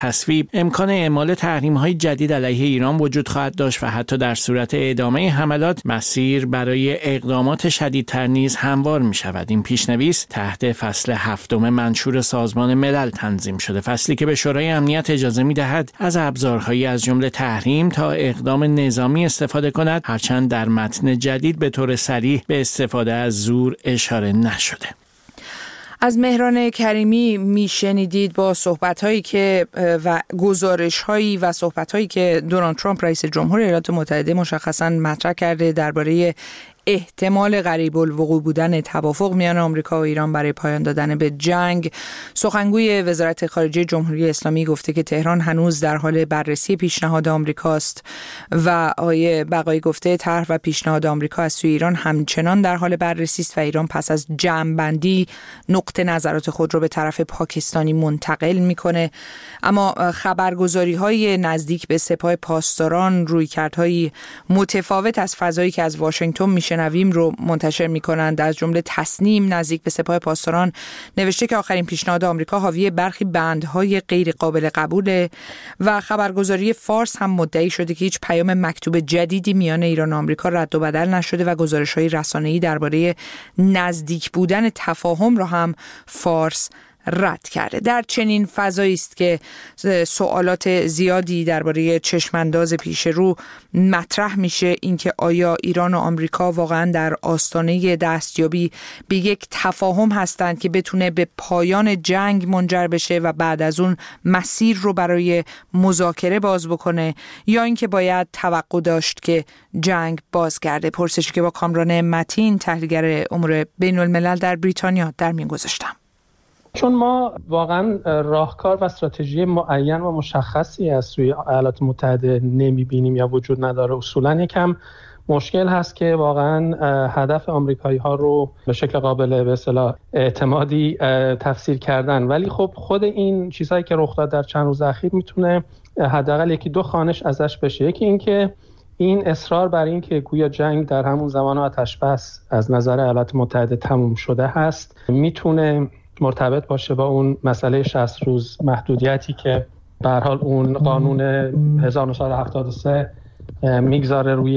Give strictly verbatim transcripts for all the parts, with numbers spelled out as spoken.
تصویب امکان اعمال تحریم‌های جدید علیه ایران وجود خواهد داشت و حتی در صورت ادامه حملات مسیر برای اقدامات شدیدتر نیز هموار می‌شود. این پیشنویس تحت فصل هفتم منشور سازمان ملل تنظیم شده، فصلی که به شورای امنیت اجازه می‌دهد از ابزارهایی از جمله تحریم تا اقدام نظامی استفاده کند، هرچند در متن جدید به طور صریح به استفاده از زور اشاره نشده. از مهران کریمی میشنیدید با صحبت‌هایی که و گزارش‌هایی و صحبت‌هایی که دونالد ترامپ رئیس جمهور ایالات متحده مشخصاً مطرح کرده درباره احتمال قریب الوقوع بودن توافق میان آمریکا و ایران برای پایان دادن به جنگ. سخنگوی وزارت خارجه جمهوری اسلامی گفته که تهران هنوز در حال بررسی پیشنهاد آمریکاست و آقای بقایی گفته طرح و پیشنهاد آمریکا از سوی ایران همچنان در حال بررسی است و ایران پس از جمع‌بندی نقطه نظرات خود را به طرف پاکستانی منتقل میکنه. اما خبرگزاری‌های نزدیک به سپاه پاسداران رویکردهای متفاوت از فضایی که از واشنگتن میشه شنویم رو منتشر می‌کنند. از جمله تصنیم نزدیک به سپاه پاسداران نوشته که آخرین پیشنهاد آمریکا حاوی برخی بندهای غیر قابل قبوله و خبرگزاری فارس هم مدعی شده که هیچ پیام مکتوب جدیدی میان ایران و آمریکا رد و بدل نشده و گزارش‌های رسانه‌ای درباره نزدیک بودن تفاهم را هم فارس رد کرده. در چنین فضایی است که سوالات زیادی درباره چشمانداز پیش رو مطرح میشه، اینکه آیا ایران و آمریکا واقعا در آستانه دستیابی به یک تفاهم هستند که بتونه به پایان جنگ منجر بشه و بعد از اون مسیر رو برای مذاکره باز بکنه، یا اینکه باید توقع داشت که جنگ بازگرده. پرسشی که با کامران متین تحلیلگر امور بین الملل در بریتانیا در میان گذاشتم. چون ما واقعا راهکار و استراتژی معین و مشخصی از سوی ایالات متحده نمیبینیم یا وجود نداره. اصولا یکم مشکل هست که واقعا هدف آمریکایی ها رو به شکل قابل به اصطلاح اعتمادی تفسیر کردن، ولی خب خود این چیزهایی که رخ داد در چند روز اخیر میتونه حداقل یکی دو خانش ازش بشه. یکی این که این اصرار بر این که گویا جنگ در همون زمان آتش بس از نظر ایالات متحده تموم شده هست میتونه مرتبط باشه با اون مسئله شصت روز محدودیتی که به هر حال اون قانون هزار و نهصد و هفتاد و سه میگذاره روی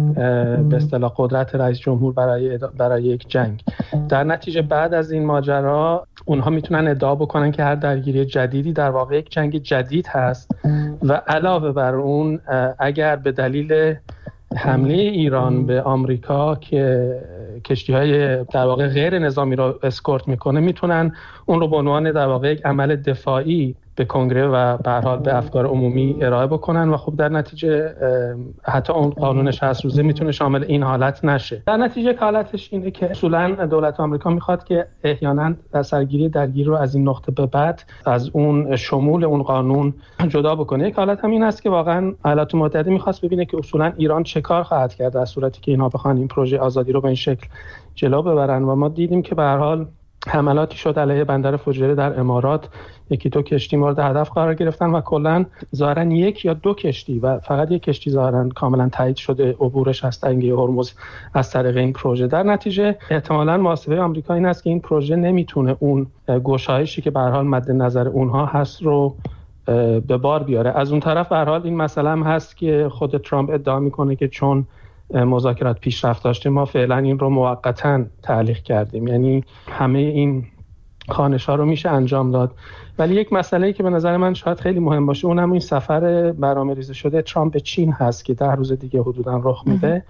به اصطلاح قدرت رئیس جمهور برای برای یک جنگ. در نتیجه بعد از این ماجرا اونها میتونن ادعا بکنن که هر درگیری جدیدی در واقع یک جنگ جدید هست و علاوه بر اون اگر به دلیل حمله ایران به آمریکا که کشتی‌های در واقع غیر نظامی رو اسکورت میکنه میتونن اون رو به عنوان در واقع یک عمل دفاعی به کنگره و به هر حال به افکار عمومی ارائه بکنن و خب در نتیجه حتی اون قانون شصت روزه میتونه شامل این حالت نشه. در نتیجه حالتش اینه که اصولا دولت آمریکا میخواد که احیانا سرگیری درگیری رو از این نقطه به بعد از اون شمول اون قانون جدا بکنه. یک حالت هم این است که واقعا ایالات متحده میخواست ببینه که اصولا ایران چه کار خواهد کرد در صورتی که اینا بخوان این پروژه آزادی رو به این شکل جلو ببرن و ما دیدیم که به هر حال حملاتی شد علیه بندر فوجیره در امارات، یکی دو کشتی مورد هدف قرار گرفتن و کلا ظاهرا یک یا دو کشتی و فقط یک کشتی ظاهرا کاملا تایید شده عبورش از تنگه هرمز از طریق این پروژه. در نتیجه احتمالاً محاسبه آمریکا این است که این پروژه نمیتونه اون گشایشی که به هر حال مد نظر اونها هست رو به بار بیاره. از اون طرف به هر حال این مسئله هم هست که خود ترامپ ادعا میکنه که چون مذاکرات پیشرفت داشته ما فعلا این رو موقتا تعلیق کردیم، یعنی همه این خانش‌ها رو میشه انجام داد. ولی یک مسئله‌ای که به نظر من شاید خیلی مهم باشه اونم این سفر برنامه‌ریزی شده ترامپ به چین هست که ده روز دیگه حدوداً رخ میده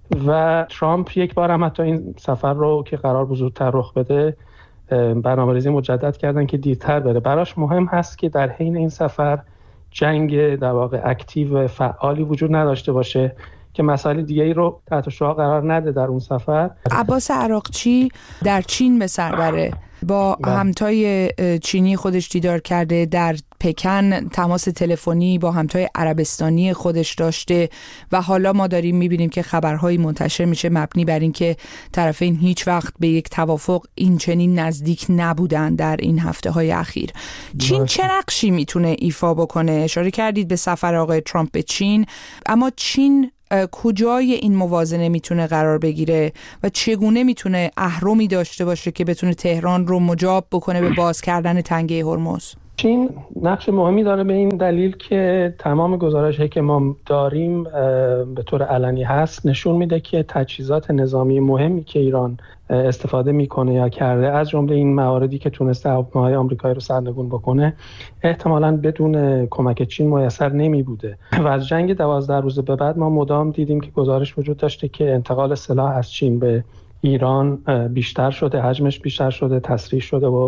و ترامپ یک بار هم حتی این سفر رو که قرار بود زودتر رخ بده برنامه‌ریزی مجدد کردن که دیرتر بره. براش مهم هست که در حین این سفر جنگ در واقع اکتیو فعالی وجود نداشته باشه که مسائل دیگه‌ای رو تحت شعاع قرار نده در اون سفر. عباس عراقچی در چین به سر بره، با همتای چینی خودش دیدار کرده، در پکن تماس تلفنی با همتای عربستانی خودش داشته و حالا ما داریم میبینیم که خبرهایی منتشر میشه مبنی بر این که طرفین هیچ وقت به یک توافق این چنین نزدیک نبودن در این هفته های اخیر. چین چه نقشی میتونه ایفا بکنه؟ اشاره کردید به سفر آقای ترامپ به چین، اما چین کجای این موازنه میتونه قرار بگیره و چگونه میتونه اهرمی داشته باشه که بتونه تهران رو مجاب بکنه به باز کردن تنگه هرمز؟ چین نقش مهمی داره به این دلیل که تمام گزارش‌هایی که ما داریم به طور علنی هست نشون میده که تجهیزات نظامی مهمی که ایران استفاده میکنه یا کرده، از جمله این مواردی که تونسته هواپیماهای آمریکایی رو سرنگون بکنه، احتمالاً بدون کمک چین میسر نمی بوده. و از جنگ دوازده روز به بعد ما مدام دیدیم که گزارش وجود داشته که انتقال سلاح از چین به ایران بیشتر شده، حجمش بیشتر شده، تسریع شده و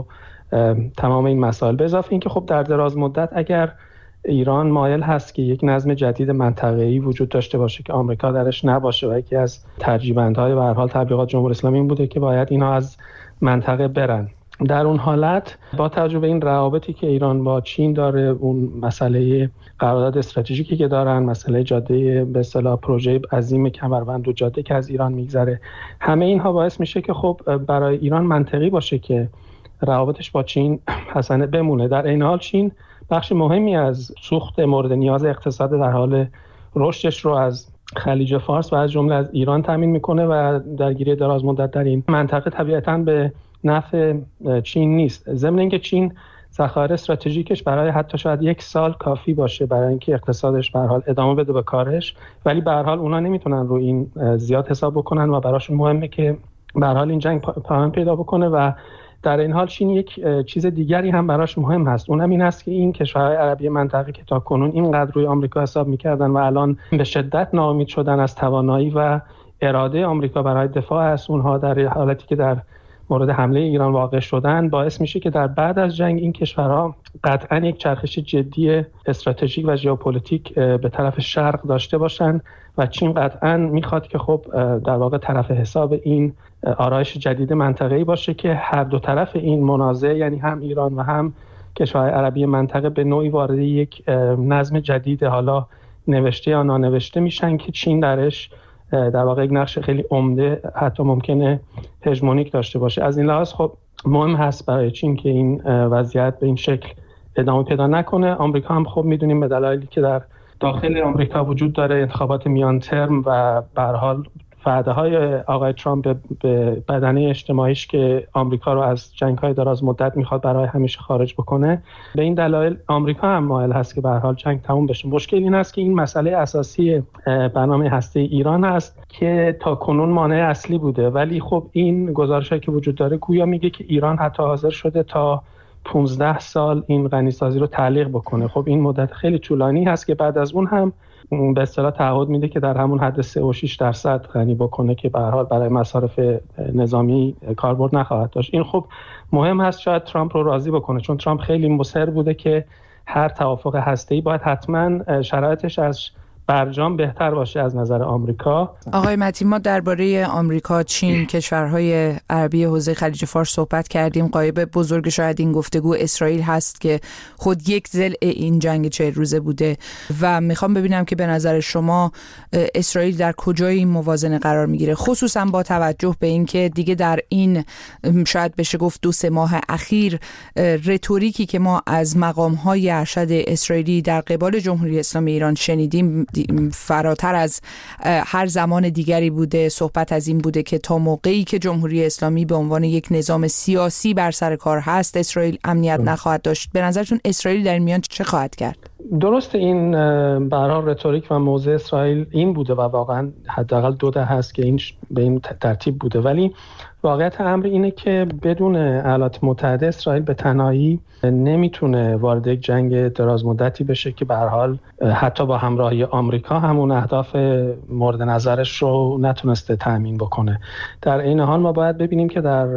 تمام این مسائل. به اضافه اینکه خب در دراز مدت اگر ایران مایل هست که یک نظم جدید منطقه‌ای وجود داشته باشه که آمریکا درش نباشه و یکی از ترجیح‌بندهای به هر حال تبلیغات جمهوری اسلامی این بوده که باید اینا از منطقه برن، در اون حالت با توجه به این روابطی که ایران با چین داره، اون مسئله قرارداد استراتژیکی که دارن، مسئله جاده به اصطلاح پروژه عظیم کمربند و جاده که از ایران میگذره، همه اینها باعث میشه که خب برای ایران منطقی باشه که روابطش با چین حسنه بمونه. در این حال چین بخش مهمی از سوخت مورد نیاز اقتصاد در حال رشدش رو از خلیج فارس و از جمله از ایران تامین میکنه و درگیری دراز مدت در این منطقه طبیعتاً به نفع چین نیست. ضمن اینکه چین ذخایر استراتژیکش برای حتی شاید یک سال کافی باشه برای اینکه اقتصادش به هر حال ادامه بده به کارش، ولی به هر حال اونا نمیتونن رو این زیاد حساب بکنن و براشون مهمه که به هر حال این جنگ پایان پیدا بکنه. و در این حال چین یک چیز دیگری هم براش مهم هست، اونم این است که این کشورهای عربی منطقه که تا کنون اینقدر روی آمریکا حساب میکردن و الان به شدت ناامید شدن از توانایی و اراده آمریکا برای دفاع از اونها در حالتی که در مورد حمله ایران واقع شدن، باعث میشه که در بعد از جنگ این کشورها قطعا یک چرخش جدی استراتژیک و ژئوپلیتیک به طرف شرق داشته باشن و چین قطعا میخواد که خب در واقع طرف حساب این آرایش جدید منطقه‌ای باشه که هر دو طرف این منازعه، یعنی هم ایران و هم کشورهای عربی منطقه، به نوعی وارد یک نظم جدید حالا نوشته یا نانوشته میشن که چین درش در واقع یک نقش خیلی عمده، حتی ممکنه هژمونیک داشته باشه. از این لحاظ خب مهم هست برای چین که این وضعیت به این شکل ادامه پیدا نکنه. آمریکا هم خب میدونیم به دلایلی که در داخل آمریکا وجود داره، انتخابات میان ترم و به هر حال وعده‌های آقای ترامپ به بدنه اجتماعیش که آمریکا رو از جنگ‌های دراز مدت میخواد برای همیشه خارج بکنه، به این دلایل آمریکا هم مایل هست که به هر حال جنگ تموم بشه. مشکل این است که این مسئله اساسی برنامه هسته ایران است که تا کنون مانع اصلی بوده، ولی خب این گزارشایی که وجود داره گویا میگه که ایران حتی حاضر شده تا پانزده سال این غنیسازی رو تعلیق بکنه. خب این مدت خیلی طولانی هست که بعد از اون هم به اصطلاح تعهد میده که در همون حد سه و شش درصد غنی بکنه که به هر حال برای مصارف نظامی کاربرد نخواهد داشت. این خب مهم هست شاید ترامپ رو راضی بکنه، چون ترامپ خیلی مصر بوده که هر توافق هسته‌ای باید حتما شرایطش از برجام بهتر باشه از نظر آمریکا. آقای متین، ما درباره آمریکا، چین، کشورهای عربی حوزه خلیج فارس صحبت کردیم. غایب بزرگ شاید این گفتگو اسرائیل هست که خود یک ضلع این جنگ چهل روزه بوده و میخوام ببینم که به نظر شما اسرائیل در کجای این موازنه قرار میگیره، خصوصا با توجه به اینکه دیگه در این شاید بشه گفت دو سه ماه اخیر رتوریکی که ما از مقام‌های ارشد اسرائیلی در قبال جمهوری اسلامی ایران شنیدیم فراتر از هر زمان دیگری بوده. صحبت از این بوده که تا موقعی که جمهوری اسلامی به عنوان یک نظام سیاسی بر سر کار هست، اسرائیل امنیت نخواهد داشت. به نظرتون اسرائیل در میان چه خواهد کرد؟ درست، این برای رتوریک و موضع اسرائیل این بوده و واقعا حداقل دو دهه هست که این به این ترتیب بوده، ولی واقعیت امر اینه که بدون ایالات متحده اسرائیل به تنهایی نمیتونه وارد یک جنگ دراز مدتی بشه که به هر حال حتی با همراهی آمریکا همون اهداف مورد نظرش رو نتونسته تامین بکنه. در این حال ما باید ببینیم که در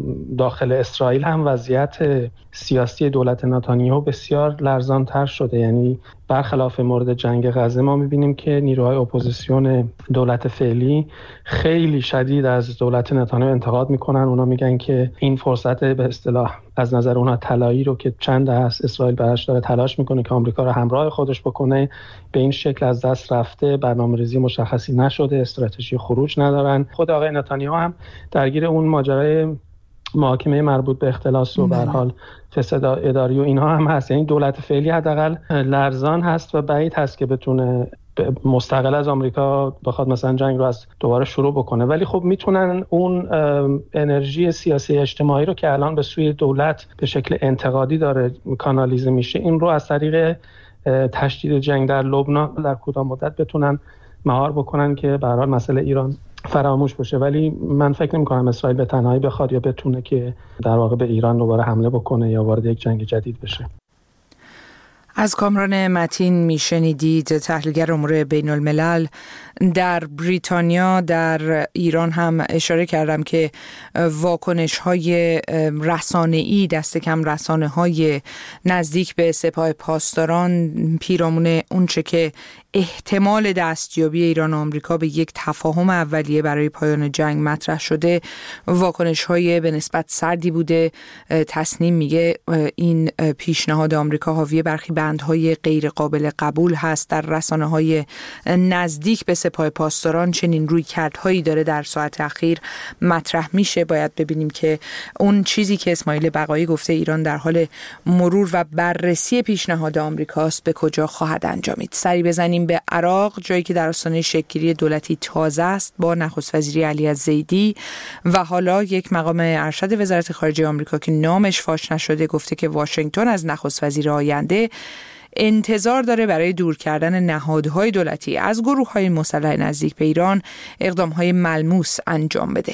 داخل اسرائیل هم وضعیت سیاسی دولت نتانیاهو بسیار لرزان‌تر شده. یعنی برخلاف مورد جنگ غزه ما می‌بینیم که نیروهای اپوزیسیون دولت فعلی خیلی شدید از دولت نتانیاهو انتقاد میکنن. اونا میگن که این فرصت به اصطلاح از نظر اونها طلایی رو که چند از اسرائیل براش داره تلاش میکنه که آمریکا رو همراه خودش بکنه، به این شکل از دست رفته، برنامه‌ریزی مشخصی نشده، استراتژی خروج ندارن. خود آقای نتانیاهو هم درگیر اون ماجرای محاکمه مربوط به اختلاس و به هر حال فساد اداری و اینها هم هست. یعنی دولت فعلی حداقل لرزان هست و بعید هست که بتونه مستقل از آمریکا بخواد مثلا جنگ رو از دوباره شروع بکنه، ولی خب میتونن اون انرژی سیاسی اجتماعی رو که الان به سوی دولت به شکل انتقادی داره کانالیزه میشه، این رو از طریق تشدید جنگ در لبنان در کوتاه مدت بتونن مهار بکنن که به هر حال مسئله ایران فراموش بشه. ولی من فکر نمی‌کنم اسرائیل به تنهایی بخواد یا بتونه که در واقع به ایران دوباره حمله بکنه یا وارد یک جنگ جدید بشه. از کامران متین میشنیدید، تحلیلگر امور بین الملل. در بریتانیا، در ایران هم اشاره کردم که واکنش های رسانه‌ای، دست کم رسانه های نزدیک به سپاه پاسداران پیرامون اونچه که احتمال دستیابی ایران و آمریکا به یک تفاهم اولیه برای پایان جنگ مطرح شده، واکنش های به نسبت سردی بوده. تصنیم میگه این پیشنهاد آمریکا حاوی برخی بندهای غیر قابل قبول هست. در رسانه های نزدیک به سپاه پاسداران چنین رویکردهایی داره در ساعت اخیر مطرح میشه. باید ببینیم که اون چیزی که اسماعیل بقایی گفته ایران در حال مرور و بررسی پیشنهاد آمریکاست به کجا خواهد انجامید. سری بزنیم به عراق، جایی که در آستانه شکل‌گیری دولتی تازه است با نخست وزیری علی الزیدی و حالا یک مقام ارشد وزارت خارجه آمریکا که نامش فاش نشده گفته که واشنگتن از نخست وزیر آینده انتظار داره برای دور کردن نهادهای دولتی از گروه‌های مسلح نزدیک به ایران اقدام‌های ملموس انجام بده.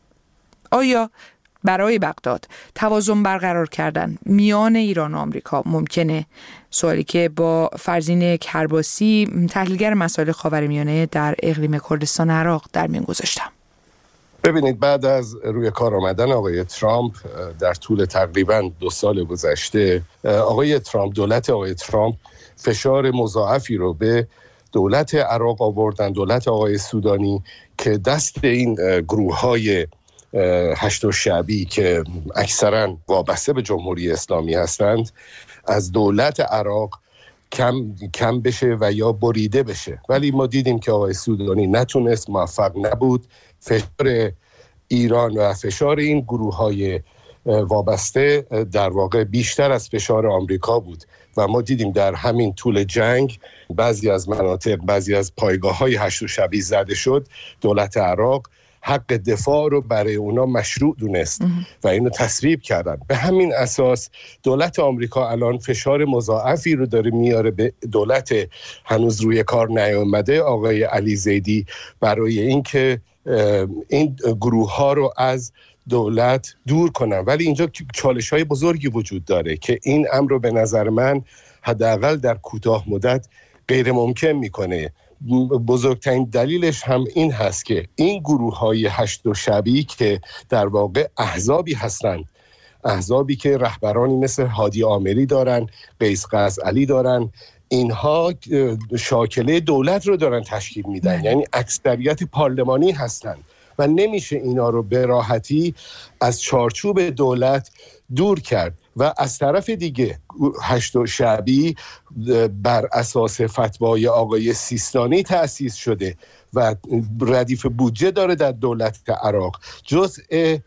آیا برای بغداد توازن برقرار کردن میان ایران و آمریکا ممکنه؟ سوالی که با فرزین کرباسی، تحلیلگر مسائل خاورمیانه در اقلیم کردستان عراق در میان گذاشتم. ببینید، بعد از روی کار آمدن آقای ترامپ در طول تقریباً دو سال گذشته، آقای ترامپ دولت آقای ترامپ فشار مضاعفی رو به دولت عراق آوردن، دولت آقای سودانی، که دست این گروه‌های هشت شعبی که اکثراً وابسته به جمهوری اسلامی هستند از دولت عراق کم کم بشه و یا بریده بشه. ولی ما دیدیم که آقای سودانی نتونست، موفق نبود. فشار ایران و فشار این گروه‌های وابسته در واقع بیشتر از فشار آمریکا بود و ما دیدیم در همین طول جنگ بعضی از مناطق، بعضی از پایگاه‌های هشت شعبی زده شد. دولت عراق حق دفاع رو برای اونا مشروع دونست و اینو تصویب کردن. به همین اساس دولت آمریکا الان فشار مضاعفی رو داره میاره به دولت هنوز روی کار نیامده آقای علی زیدی برای اینکه این گروه ها رو از دولت دور کنن. ولی اینجا چالش های بزرگی وجود داره که این امر رو به نظر من حداقل در کوتاه مدت غیر ممکن میکنه. بزرگترین دلیلش هم این هست که این گروه های هشت شعبی که در واقع احزابی هستند، احزابی که رهبرانی مثل هادی آمری دارن، قیس قزعلی دارن، اینها شاکله دولت رو دارن تشکیل میدن، یعنی اکثریت پارلمانی هستند و نمیشه اینا رو به راحتی از چارچوب دولت دور کرد. و از طرف دیگه هشت شعبی بر اساس فتوای آقای سیستانی تأسیس شده و ردیف بودجه داره در دولت عراق، جزء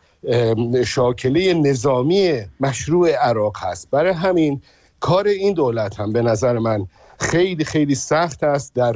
شاکله نظامی مشروع عراق هست. برای همین کار این دولت هم به نظر من خیلی خیلی سخت است در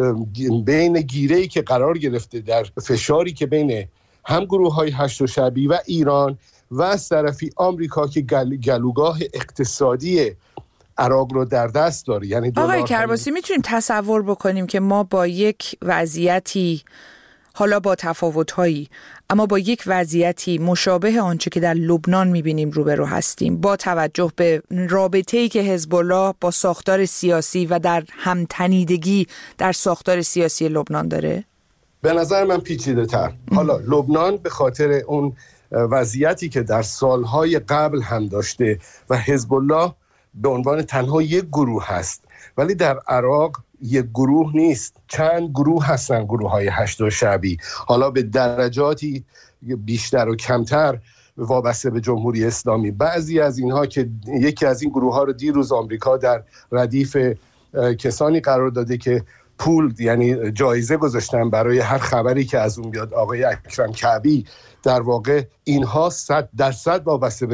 بین گیره‌ای که قرار گرفته، در فشاری که بین هم گروه‌های هشت شعبی و ایران و از طرفی آمریکا که گل، گلوگاه اقتصادی عراق رو در دست داره. یعنی آقای کرباسی، میتونیم تصور بکنیم که ما با یک وضعیتی، حالا با تفاوت‌هایی، اما با یک وضعیتی مشابه آنچه که در لبنان می‌بینیم روبرو هستیم، با توجه به رابطه‌ای که حزب الله با ساختار سیاسی و در همتنیدگی در ساختار سیاسی لبنان داره؟ به نظر من پیچیده‌تر. حالا لبنان به خاطر اون وضعیتی که در سالهای قبل هم داشته و حزب الله به عنوان تنها یک گروه هست، ولی در عراق یک گروه نیست، چند گروه هستن، گروه های هشت شعبی، حالا به درجاتی بیشتر و کمتر وابسته به جمهوری اسلامی. بعضی از اینها که یکی از این گروه ها رو دیروز آمریکا در ردیف کسانی قرار داده که پول، یعنی جایزه گذاشتن برای هر خبری که از اون بیاد، آقای اکرم کعبی، در واقع اینها صد درصد وابسته به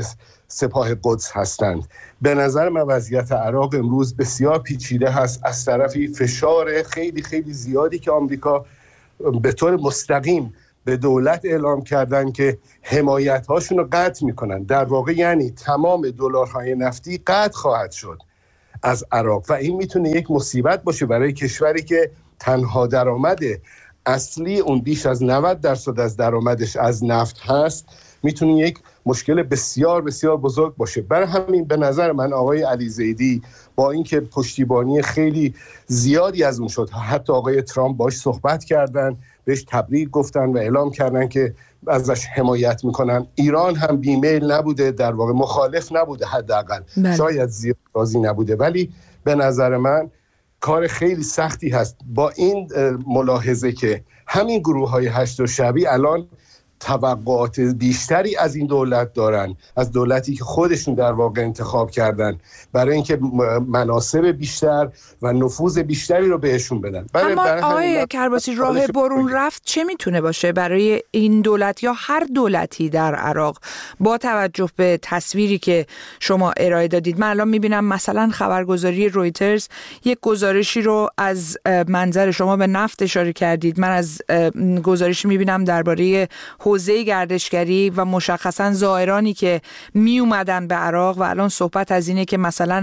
سپاه قدس هستند. به نظر من وضعیت عراق امروز بسیار پیچیده هست. از طرفی فشار خیلی خیلی زیادی که آمریکا به طور مستقیم به دولت اعلام کردن که حمایت هاشون رو قطع میکنن، در واقع یعنی تمام دلارهای نفتی قطع خواهد شد از عراق و این میتونه یک مصیبت باشه برای کشوری که تنها درآمد اصلی اون بیش از نود درصد از درآمدش از نفت هست، میتونه یک مشکل بسیار بسیار بزرگ باشه. برای همین به نظر من آقای علی زیدی با اینکه پشتیبانی خیلی زیادی از اون شد، حتی آقای ترامپ باش صحبت کردن، بهش تبریک گفتن و اعلام کردن که ازش حمایت میکنن. ایران هم بیمیل نبوده، در واقع مخالف نبوده، حداقل شاید زیاد راضی نبوده، ولی به نظر من کار خیلی سختی هست با این ملاحظه که همین گروه های هشت شبی الان توقعات بیشتری از این دولت دارن، از دولتی که خودشون در واقع انتخاب کردن، برای اینکه مناصب بیشتر و نفوذ بیشتری رو بهشون بدن. برای اما برای آقای کرباسی راه برون رفت چه میتونه باشه برای این دولت یا هر دولتی در عراق با توجه به تصویری که شما ارائه دادید؟ من الان میبینم مثلا خبرگزاری رویترز یک گزارشی رو از منظر شما به نفت اشاره کردید، من از گزارشی میبینم درباره حوزه گردشگری و مشخصا زائرانی که می اومدن به عراق و الان صحبت از اینه که مثلا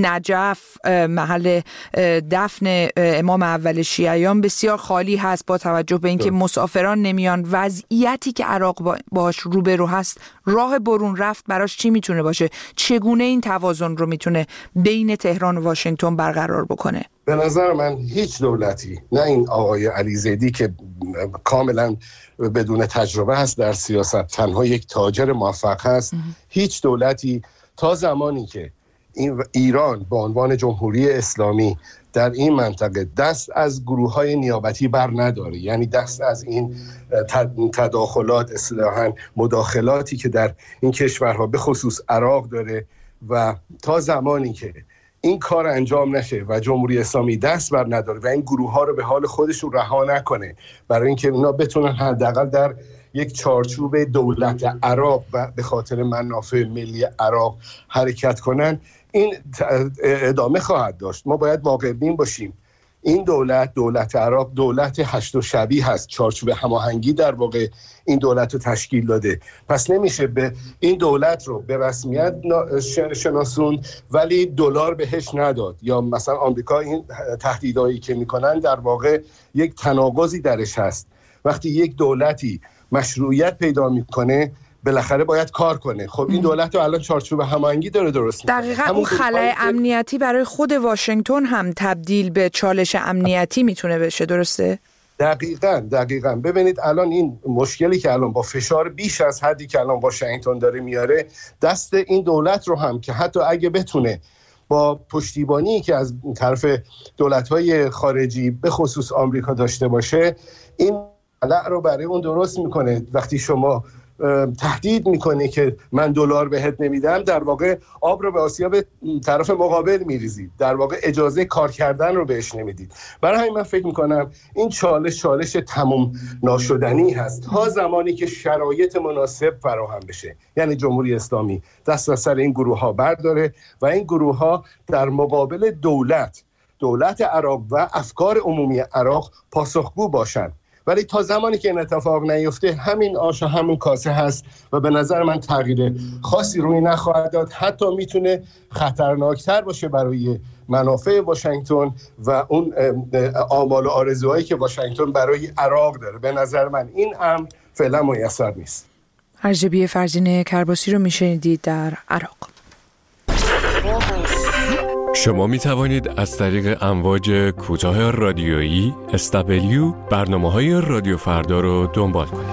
نجف محل دفن امام اول شیعیان بسیار خالی هست با توجه به اینکه مسافران نمیان. وضعیتی که عراق باهاش روبرو هست، راه برون رفت براش چی میتونه باشه؟ چگونه این توازن رو میتونه بین تهران و واشنگتن برقرار بکنه؟ به نظر من هیچ دولتی، نه این آقای علی زیدی که کاملا بدون تجربه هست در سیاست، تنها یک تاجر موفق هست، هیچ دولتی تا زمانی که این ایران به عنوان جمهوری اسلامی در این منطقه دست از گروه‌های نیابتی بر نداره، یعنی دست از این تداخلات، اصطلاحاً مداخلاتی که در این کشورها به خصوص عراق داره، و تا زمانی که این کار انجام نشه و جمهوری اسلامی دست بر نداره و این گروه ها رو به حال خودشون رها نکنه برای اینکه اونا بتونن حداقل در یک چارچوب دولت عراق و به خاطر منافع ملی عراق حرکت کنن، این ادامه خواهد داشت. ما باید واقع بین باشیم. این دولت، دولت عراق، دولت هشت و شبی هست، چارچوب هماهنگی در واقع این دولت رو تشکیل داده. پس نمیشه به این دولت رو به رسمیت شناسوند ولی دلار بهش نداد، یا مثلا آمریکا این تهدیدایی که میکنن در واقع یک تناقضی درش هست. وقتی یک دولتی مشروعیت پیدا میکنه بالاخره باید کار کنه. خب این دولت رو الان چارچوب هماهنگی داره درست میکنه. دقیقاً اون خلأ امنیتی برای خود واشنگتن هم تبدیل به چالش امنیتی میتونه بشه، درسته؟ دقیقاً دقیقاً ببینید الان این مشکلی که الان با فشار بیش از حدی که الان واشنگتن داره میاره، دست این دولت رو هم که حتی اگه بتونه با پشتیبانی که از طرف دولت‌های خارجی به خصوص آمریکا داشته باشه، این خلأ رو برای اون درست میکنه. وقتی شما تهدید میکنه که من دلار بهت نمیدم، در واقع آب رو به آسیاب طرف مقابل میریزید، در واقع اجازه کار کردن رو بهش نمیدید. برای همین من فکر میکنم این چالش چالش تمام ناشدنی هست تا زمانی که شرایط مناسب فراهم بشه، یعنی جمهوری اسلامی دست از سر این گروه ها برداره و این گروه ها در مقابل دولت دولت عراق و افکار عمومی عراق پاسخگو باشن. ولی تا زمانی که این اتفاق نیفته، همین آش و همون کاسه هست و به نظر من تغییر خاصی روی نخواهد داد. حتی میتونه خطرناکتر باشه برای منافع واشنگتن و اون آمال و آرزوهایی که واشنگتن برای عراق داره. به نظر من این امر فعلا میسر نیست. ارجبی فرزین کرباسی رو میشنیدید در عراق. شما می توانید از طریق امواج کوتاه رادیویی اس دبلیو برنامه‌های رادیو فردا رو دنبال کنید.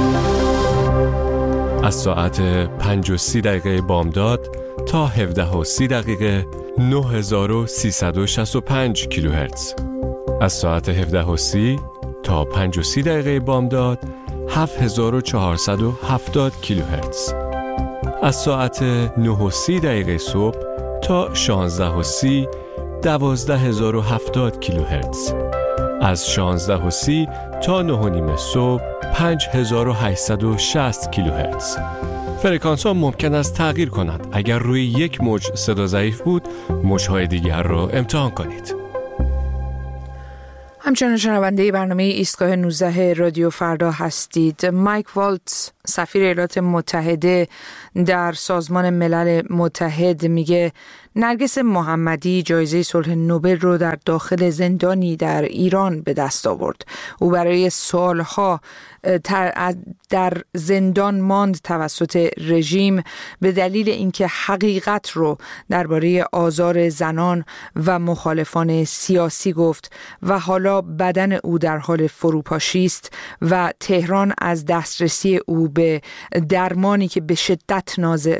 از ساعت پنج و سی دقیقه بامداد تا هفده و سی دقیقه نه هزار و سیصد و شصت و پنج کیلوهرتز. از ساعت هفده و سی تا پنج و سی دقیقه بامداد هفت هزار و چهارصد و هفتاد کیلوهرتز. از ساعت نه و سی دقیقه صبح تا شانزده و سی دوازده هزار و هفتاد کیلوهرتز. از شانزده و سی تا نه و نیم صبح پنج هزار و هشتصد و شصت کیلوهرتز. فرکانس ها ممکن است تغییر کند. اگر روی یک موج صدا ضعیف بود، موج‌های دیگر را امتحان کنید. همچنان شنونده برنامه ایستگاه نوزده رادیو فردا هستید. مایک والتز سفیر ایالات متحده در سازمان ملل متحد میگه نرگس محمدی جایزه صلح نوبل رو در داخل زندانی در ایران به دست آورد. او برای سالها در زندان ماند توسط رژیم به دلیل اینکه حقیقت رو درباره آزار زنان و مخالفان سیاسی گفت و حالا بدن او در حال فروپاشی است و تهران از دسترسی او به درمانی که به شدت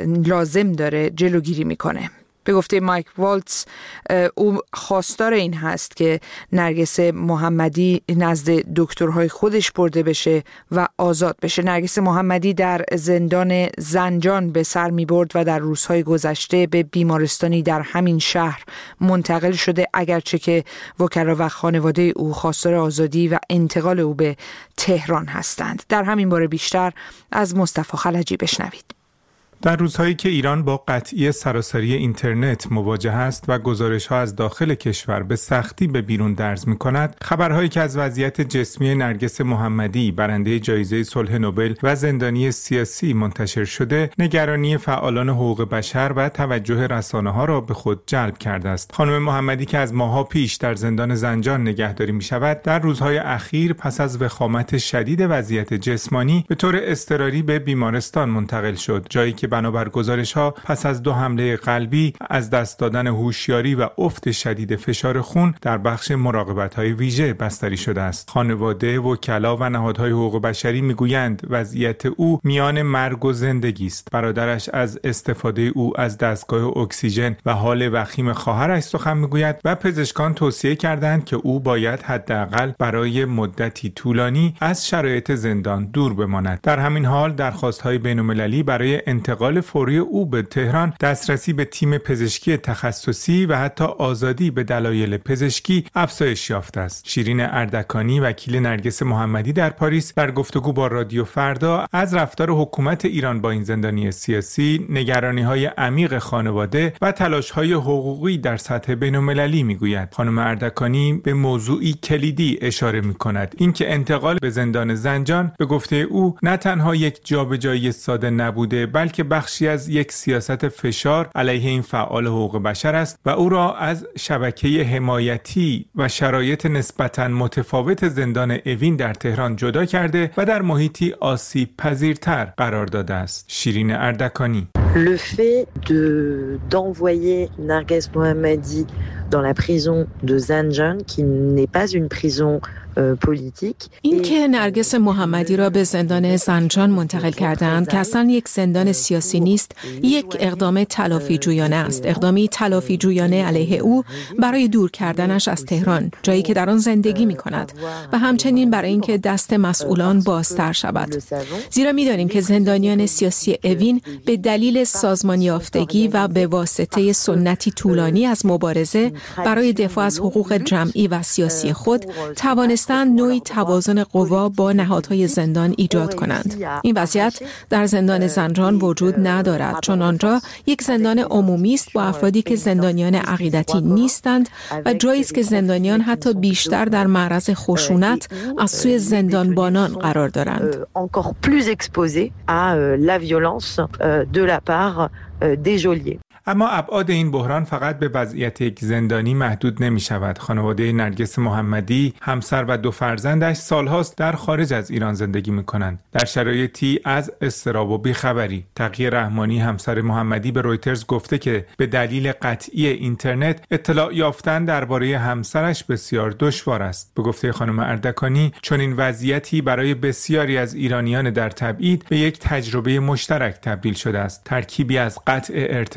لازم داره جلوگیری میکنه. به گفته مایک والتز او خواستار این هست که نرگس محمدی نزد دکترهای خودش برده بشه و آزاد بشه. نرگس محمدی در زندان زنجان به سر می برد و در روزهای گذشته به بیمارستانی در همین شهر منتقل شده، اگرچه که وکلا و خانواده او خواستار آزادی و انتقال او به تهران هستند. در همین باره بیشتر از مصطفی خلجی بشنوید. در روزهایی که ایران با قطعی سراسری اینترنت مواجه است و گزارش‌ها از داخل کشور به سختی به بیرون درز می‌کند، خبرهایی که از وضعیت جسمی نرگس محمدی برنده جایزه صلح نوبل و زندانی سیاسی منتشر شده، نگرانی فعالان حقوق بشر و توجه رسانه‌ها را به خود جلب کرده است. خانم محمدی که از ماه‌ها پیش در زندان زنجان نگهداری می‌شود، در روزهای اخیر پس از وخامت شدید وضعیت جسمانی به طور اضطراری به بیمارستان منتقل شد، جایی که بنابر گزارش‌ها پس از دو حمله قلبی، از دست دادن هوشیاری و افت شدید فشار خون در بخش مراقبت‌های ویژه بستری شده است. خانواده، وکلا و نهادهای حقوق بشری میگویند وضعیت او میان مرگ و زندگی است. برادرش از استفاده او از دستگاه اکسیژن و حال وخیم خواهرش سخن میگوید و پزشکان توصیه کردند که او باید حداقل برای مدتی طولانی از شرایط زندان دور بماند. در همین حال درخواست‌های بین‌المللی برای انتقال فوری او به تهران، دسترسی به تیم پزشکی تخصصی و حتی آزادی به دلایل پزشکی افزایش یافته است. شیرین اردکانی وکیل نرگس محمدی در پاریس در گفتگو با رادیو فردا از رفتار حکومت ایران با این زندانی سیاسی، نگرانی‌های عمیق خانواده و تلاش‌های حقوقی در سطح بین‌المللی میگوید. خانم اردکانی به موضوعی کلیدی اشاره می‌کند، اینکه انتقال به زندان زنجان به گفته او نه تنها یک جابجایی ساده نبوده، بلکه بخشی از یک سیاست فشار علیه این فعال حقوق بشر است و او را از شبکه حمایتی و شرایط نسبتاً متفاوت زندان اوین در تهران جدا کرده و در محیطی آسیب پذیرتر قرار داده است. شیرین اردکانی: Le fait de d'envoyer Narges Mohammadi dans la prison de Zanjan, qui n'est pas une prison این که نرگس محمدی را به زندان زنجان منتقل کردند که اصلا یک زندان سیاسی نیست، یک اقدام تلافی جویانه است، اقدامی تلافی جویانه علیه او برای دور کردنش از تهران، جایی که در آن زندگی می کند و همچنین برای اینکه دست مسئولان بازتر شود. زیرا می دانیم که زندانیان سیاسی اوین به دلیل سازمان یافتگی و به واسطه سنتی طولانی از مبارزه برای دفاع از حقوق جمعی و سیاسی خود توانست نوعی توازن قوا با نهادهای زندان ایجاد کنند. این وضعیت در زندان زنجان وجود ندارد، چون آنجا یک زندان عمومی است با افرادی که زندانیان عقیدتی نیستند و جایی است که زندانیان حتی بیشتر در معرض خشونت از سوی زندانبانان قرار دارند. encore plus exposés à la violence de la part des geôliers. اما ابعاد این بحران فقط به وضعیت یک زندانی محدود نمی شود. خانواده نرگس محمدی، همسر و دو فرزندش سالهاست در خارج از ایران زندگی می کنند، در شرایطی از اضطراب و بیخبری. تقی رحمانی همسر محمدی به رویترز گفته که به دلیل قطعی اینترنت اطلاع یافتن درباره همسرش بسیار دشوار است. به گفته خانم اردکانی، چون این وضعیتی برای بسیاری از ایرانیان در تبعید به یک تجربه مشترک تبدیل شده است، ترکیبی از قطع ارتباط،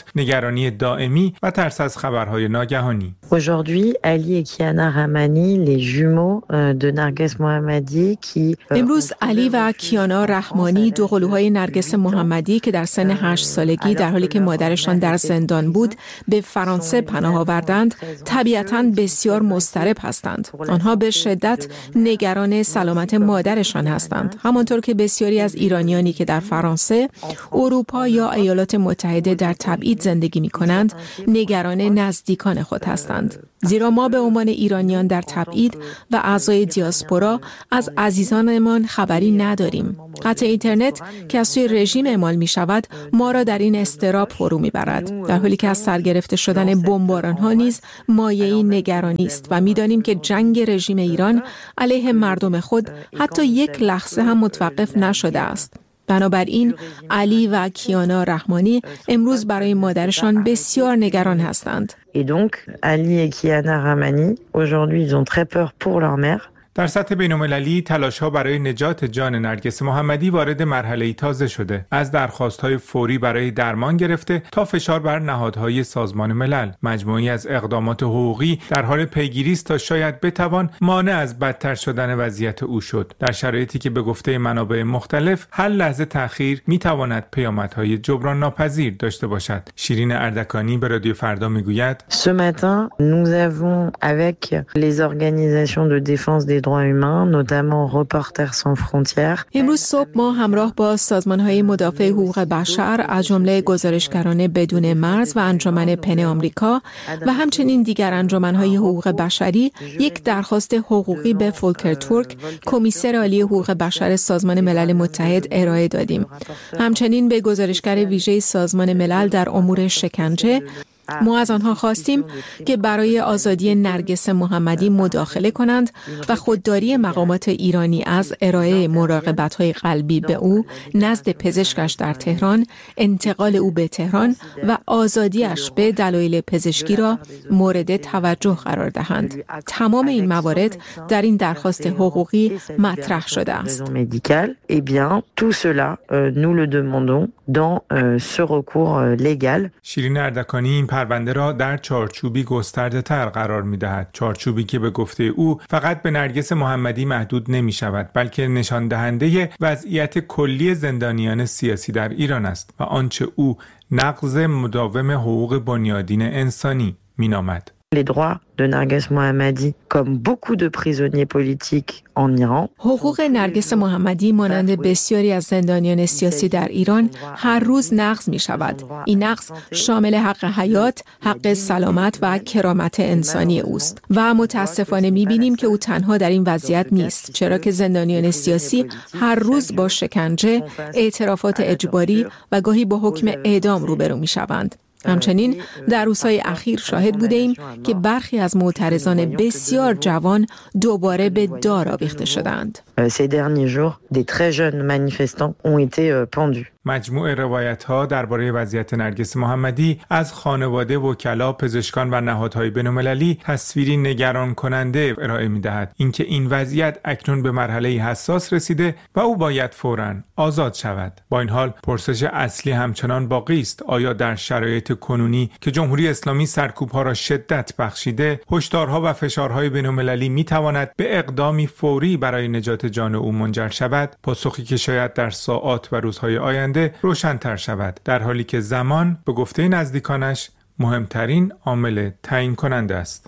اطلاعات، نگرانی دائمی و ترس از خبرهای ناگهانی. Aujourd'hui, Ali et Kiana Rahmani, les jumeaux de Narges Mohammadi qui امروز علی و کیانا رحمانی، دو قلوهای نرگس محمدی که در سن هشت سالگی در حالی که مادرشان در زندان بود به فرانسه پناه آوردند، طبیعتاً بسیار مضطرب هستند. آنها به شدت نگران سلامت مادرشان هستند، همانطور که بسیاری از ایرانیانی که در فرانسه، اروپا یا ایالات متحده در تبعید زندگی می‌کنند، نگران نزدیکان خود هستند. زیرا ما به عنوان ایرانیان در تبعید و اعضای دیاسپورا از عزیزانمان خبری نداریم. قطع اینترنت که از سوی رژیم اعمال می شود ما را در این اضطراب فرو می برد، در حالی که از سرگرفته شدن بمباران ها نیز مایه‌ای نگرانی است و می دانیم که جنگ رژیم ایران علیه مردم خود حتی یک لحظه هم متوقف نشده است. بنابراین علی و کیانا رحمانی امروز برای مادرشان بسیار نگران هستند. Et donc Ali et Kiana Rahmani aujourd'hui ils ont très peur pour leur mère. در سطح بین‌المللی تلاش‌ها برای نجات جان نرگس محمدی وارد مرحله‌ای تازه شده. از درخواست‌های فوری برای درمان گرفته تا فشار بر نهادهای سازمان ملل، مجموعی از اقدامات حقوقی در حال پیگیری است تا شاید بتوان مانع از بدتر شدن وضعیت او شد. در شرایطی که به گفته منابع مختلف هر لحظه تأخیر می‌تواند پیامدهای جبران ناپذیر داشته باشد. شیرین اردکانی به رادیو فردا می‌گوید: Ce matin, nous avons avec les organisations de défense des droits humains, notamment Reporters sans frontières. امروز صبح ما همراه با سازمان‌های مدافع حقوق بشر از جمله گزارشگران بدون مرز و انجمن پن آمریکا و همچنین دیگر انجمن‌های حقوق بشری یک درخواست حقوقی به فولکر تورک، کمیسر عالی حقوق بشر سازمان ملل متحد ارائه دادیم. همچنین به گزارشگر ویژه سازمان ملل در امور شکنجه ما از آنها خواستیم که برای آزادی نرگس محمدی مداخله کنند و خودداری مقامات ایرانی از ارائه مراقبت‌های قلبی به او نزد پزشکش در تهران، انتقال او به تهران و آزادیش به دلایل پزشکی را مورد توجه قرار دهند. تمام این موارد در این درخواست حقوقی مطرح شده است. Eh bien, tout cela, nous le demandons dans ce recours légal. شیرین اردکانی این پرونده را در چارچوبی گسترده تر قرار می دهد. چارچوبی که به گفته او فقط به نرگس محمدی محدود نمی شود، بلکه نشان دهنده وضعیت کلی زندانیان سیاسی در ایران است و آنچه او نقض مداوم حقوق بنیادین انسانی می نامد. Les droits de Narges Mohammadi, comme beaucoup de prisonniers politiques en Iran. حقوق نرگس محمدی مانند بسیاری از زندانیان سیاسی در ایران هر روز نقض می شود. این نقض شامل حق حیات، حق سلامت و کرامت انسانی اوست و متاسفانه می بینیم که او تنها در این وضعیت نیست، چرا که زندانیان سیاسی هر روز با شکنجه، اعترافات اجباری و گاهی با حکم اعدام روبرو می شوند. همچنین در روزهای اخیر شاهد بودیم که برخی از معترضان بسیار جوان دوباره به دار آویخته شدند. Ces derniers jours, des très jeunes manifestants ont été pendus. مجموع روایت‌ها درباره وضعیت نرگس محمدی از خانواده، وکلا، پزشکان و نهادهای بین‌المللی تصویری نگران کننده ارائه می‌دهد. اینکه این وضعیت اکنون به مرحله حساس رسیده و او باید فوراً آزاد شود. با این حال پرسش اصلی همچنان باقی است: آیا در شرایط کنونی که جمهوری اسلامی سرکوب‌ها را شدت بخشیده، هشدارها و فشارهای بین‌المللی می‌تواند به اقدامی فوری برای نجات جان او منجر شود؟ پاسخی که شاید در ساعات و روزهای آینده روشن‌تر شود، در حالی که زمان به گفته نزدیکانش مهمترین عامل تعیین کننده است.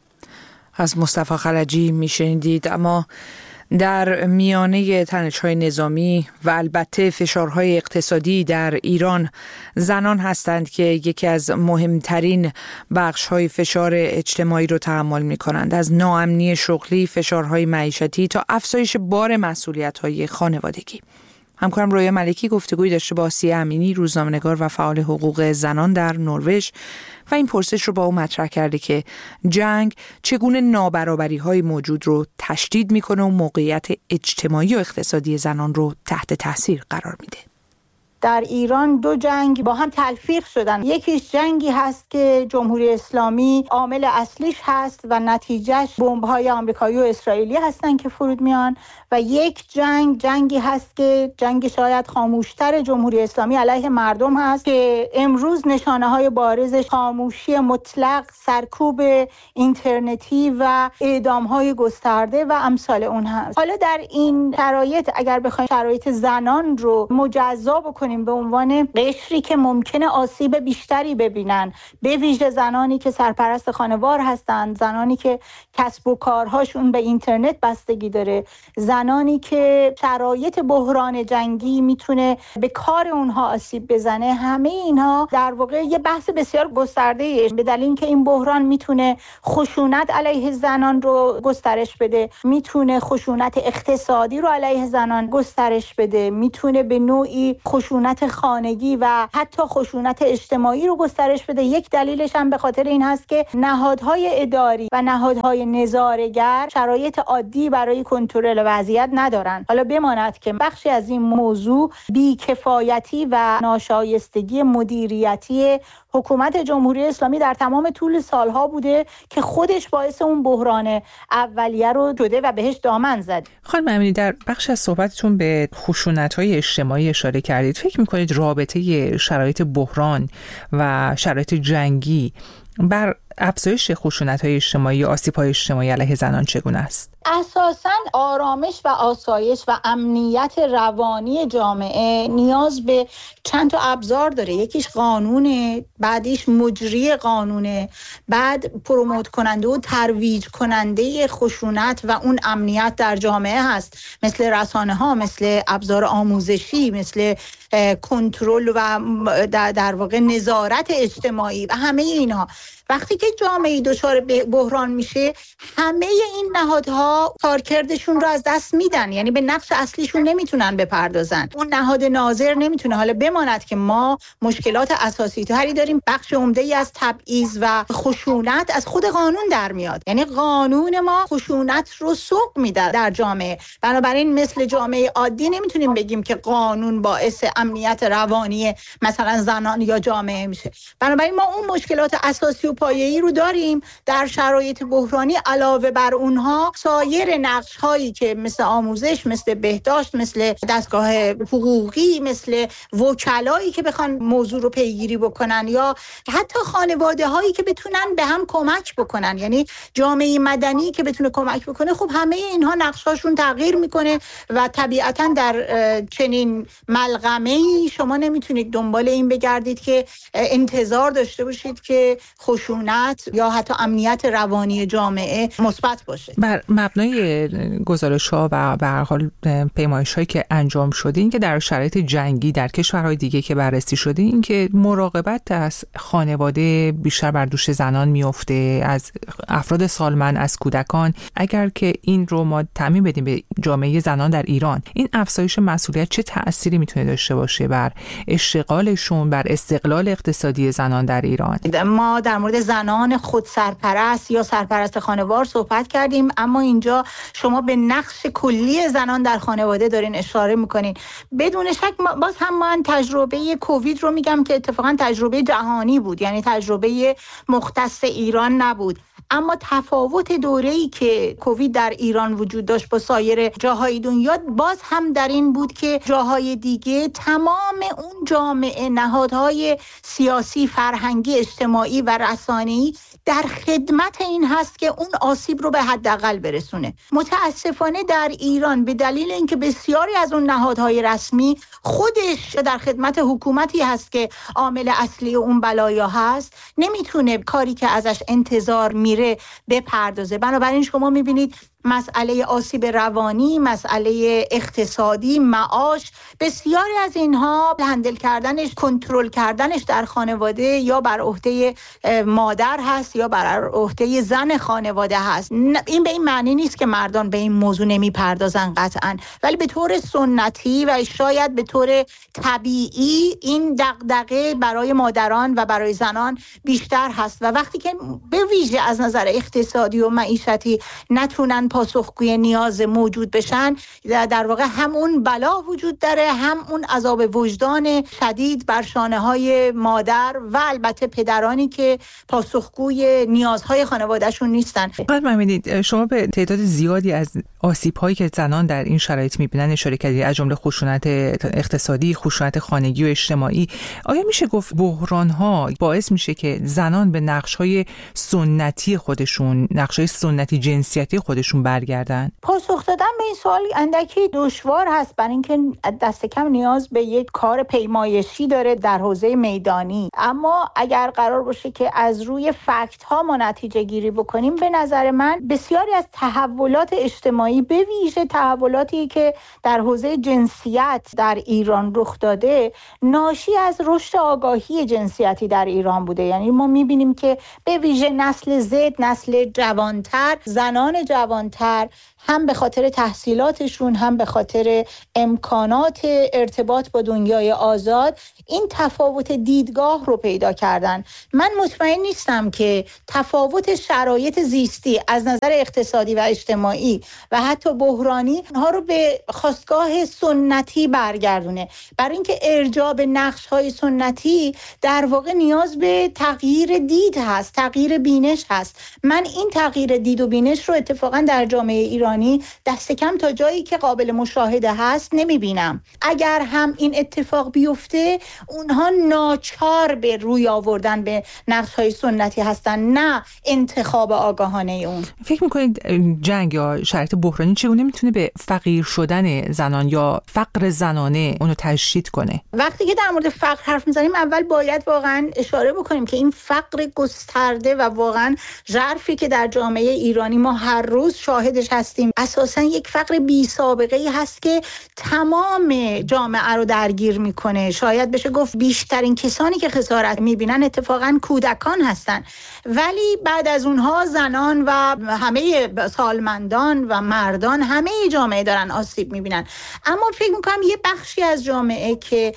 از مصطفی خلجی میشنیدید. اما در میانه تنش‌های نظامی و البته فشارهای اقتصادی در ایران، زنان هستند که یکی از مهمترین بخش‌های فشار اجتماعی رو تحمل می‌کنند، از ناامنی شغلی، فشارهای معیشتی تا افزایش بار مسئولیت‌های خانوادگی. همکارم رویا ملکی گفتگوی داشته با آسیه امینی، روزنامه‌نگار و فعال حقوق زنان در نروژ، و این پرسش رو با او مطرح کرده که جنگ چگونه نابرابری‌های موجود رو تشدید می‌کنه و موقعیت اجتماعی و اقتصادی زنان رو تحت تاثیر قرار میده. در ایران دو جنگ با هم تلفیق شدن. یکیش جنگی هست که جمهوری اسلامی عامل اصلیش هست و نتیجهش بمب‌های آمریکایی و اسرائیلی هستن که فرود میان، و یک جنگ جنگی هست که جنگ شاید خاموشتر جمهوری اسلامی علیه مردم هست که امروز نشانه‌های بارزش خاموشی مطلق، سرکوب اینترنتی و اعدام‌های گسترده و امثال اون هست. حالا در این شرایط اگر بخوایم شرایط زنان رو مجزا بکنیم به عنوان قشری که ممکنه آسیب بیشتری ببینن، به ویژه زنانی که سرپرست خانوار هستند، زنانی که کسب و کارهاشون به اینترنت بستگی داره، زنانی که شرایط بحران جنگی میتونه به کار اونها آسیب بزنه، همه اینها در واقع یه بحث بسیار گسترده به دلیل اینکه این بحران میتونه خشونت علیه زنان رو گسترش بده، میتونه خشونت اقتصادی رو علیه زنان گسترش بده، میتونه به نوعی خشونت خانگی و حتی خشونت اجتماعی رو گسترش بده. یک دلیلش هم به خاطر این هست که نهادهای اداری و نهادهای نظاره‌گر شرایط عادی برای کنترل وضعیت ندارن. حالا بماند که بخشی از این موضوع بی‌کفایتی و ناشایستگی مدیریتی حکومت جمهوری اسلامی در تمام طول سالها بوده که خودش باعث اون بحران اولیه رو شده و بهش دامن زد. خانم امینی، در بخش از صحبتتون به خشونت‌های اجتماعی اشاره کردید. فکر می‌کنید رابطه شرایط بحران و شرایط جنگی بر افزایش خشونت‌های اجتماعی و آسیب‌های اجتماعی علیه زنان چگونه است؟ اساساً آرامش و آسایش و امنیت روانی جامعه نیاز به چند تا ابزار داره. یکیش قانونه، بعدیش مجری قانونه، بعد پروموت کننده و ترویج کننده خشونت و اون امنیت در جامعه هست، مثل رسانه ها، مثل ابزار آموزشی، مثل کنترل و در واقع نظارت اجتماعی و همه اینا. وقتی که جامعه دچار بحران میشه، همه این نهادها کارکردشون رو از دست میدن، یعنی به نقش اصلیشون نمیتونن بپردازن. اون نهاد ناظر نمیتونه. حالا بماند که ما مشکلات اساسی تری داریم. بخش عمده‌ای از تبعیض و خشونت از خود قانون در میاد، یعنی قانون ما خشونت رو سوق میده در جامعه. بنابراین مثل جامعه عادی نمیتونیم بگیم که قانون باعث امنیت روانی مثلا زنان یا جامعه میشه. بنابراین ما اون مشکلات اساسی و پایه‌ای رو داریم. در شرایط بحرانی علاوه بر اونها سایر نقش‌هایی که مثل آموزش، مثل بهداشت، مثل دستگاه حقوقی، مثل وکلایی که بخوان موضوع رو پیگیری بکنن، یا حتی خانواده‌هایی که بتونن به هم کمک بکنن، یعنی جامعه مدنی که بتونه کمک بکنه، خب همه اینها نقشاشون تغییر میکنه و طبیعتاً در چنین ملغمه‌ای شما نمیتونید دنبال این بگردید که انتظار داشته باشید که خشونت یا حتی امنیت روانی جامعه مثبت باشه. بر مبنای گزارش‌ها و به هر حال پیمایش‌هایی که انجام شده، این که در شرایط جنگی در کشورهای دیگه که بررسی شده، این که مراقبت از خانواده بیشتر بر دوش زنان میفته، از افراد سالمند، از کودکان. اگر که این رو ما تعمیم بدیم به جامعه زنان در ایران، این افزایش مسئولیت چه تأثیری میتونه داشته باشه بر اشتغالشون، بر استقلال اقتصادی زنان در ایران؟ ما در مورد زنان خودسرپرست یا سرپرست خانوار صحبت کردیم، اما اینجا شما به نقش کلی زنان در خانواده دارین اشاره میکنین. بدون شک باز هم من تجربه کووید رو میگم که اتفاقا تجربه جهانی بود، یعنی تجربه مختص ایران نبود. اما تفاوت دوره‌ای که کووید در ایران وجود داشت با سایر جاهای دنیا باز هم در این بود که جاهای دیگه تمام اون جامعه، نهادهای سیاسی، فرهنگی، اجتماعی و رسانه‌ای در خدمت این هست که اون آسیب رو به حداقل برسونه. متاسفانه در ایران به دلیل اینکه بسیاری از اون نهادهای رسمی خودش در خدمت حکومتی هست که عامل اصلی اون بلایا هست، نمیتونه کاری که ازش انتظار میره بپردازه. بنابراین شما میبینید مسئله آسیب روانی، مسئله اقتصادی، معاش، بسیاری از اینها هندل کردنش، کنترل کردنش در خانواده یا بر عهده مادر هست یا بر عهده زن خانواده هست. این به این معنی نیست که مردان به این موضوع نمیپردازن قطعاً، ولی به طور سنتی و شاید به طور طبیعی این دغدغه برای مادران و برای زنان بیشتر هست و وقتی که به ویژه از نظر اقتصادی و معیشتی نتونن پاسخگوی نیاز موجود بشن، در واقع هم اون بلا وجود داره، هم اون عذاب وجدان شدید بر شانه‌های مادر و البته پدرانی که پاسخگوی نیازهای خانوادهشون نیستن. قد می‌بینید شما به تعداد زیادی از آسیب‌هایی که زنان در این شرایط می‌بینن اشاره کردید، از جمله خشونت اقتصادی، خشونت خانگی و اجتماعی. آیا میشه گفت بحران‌ها باعث میشه که زنان به نقش‌های سنتی خودشون، نقش‌های سنتی جنسیتی خودشون برگردن؟ پاسخ دادن به این سوال اندکی دشوار هست، برای اینکه دست کم نیاز به یک کار پیمایشی داره در حوزه میدانی. اما اگر قرار باشه که از روی فکت ها ما نتیجه گیری بکنیم، به نظر من بسیاری از تحولات اجتماعی، به ویژه تحولاتی که در حوزه جنسیت در ایران رخ داده، ناشی از رشد آگاهی جنسیتی در ایران بوده. یعنی ما میبینیم که به ویژه نسل زد، نسل جوانتر، زنان جوانتر، هم به خاطر تحصیلاتشون، هم به خاطر امکانات ارتباط با دنیای آزاد، این تفاوت دیدگاه رو پیدا کردن. من مطمئن نیستم که تفاوت شرایط زیستی از نظر اقتصادی و اجتماعی و حتی بحرانی ها رو به خاستگاه سنتی برگردونه. برای اینکه ارجاع به نقش‌های سنتی در واقع نیاز به تغییر دید هست، تغییر بینش هست. من این تغییر دید و بینش رو اتفاقا در جامعه ایرانی دست کم تا جایی که قابل مشاهده هست نمیبینم. اگر هم این اتفاق بیفته، اونها ناچار به روی آوردن به نقش‌های سنتی هستن، نه انتخاب آگاهانه اون. فکر میکنید جنگ یا شرایط بحرانی چگونه میتونه به فقیر شدن زنان یا فقر زنانه اونو تشدید کنه؟ وقتی که در مورد فقر حرف میزنیم، اول باید واقعا اشاره بکنیم که این فقر گسترده و واقعا ژرفی که در جامعه ایرانی ما هر روز شاهدش هستیم، اساسا یک فقر بی سابقه ای هست که تمام جامعه رو درگیر میکنه. شاید بشه گفت بیشترین کسانی که خسارت میبینن اتفاقا کودکان هستن، ولی بعد از اونها زنان و همه سالمندان و مردان، همه جامعه دارن آسیب میبینن. اما فکر میکنم یه بخشی از جامعه که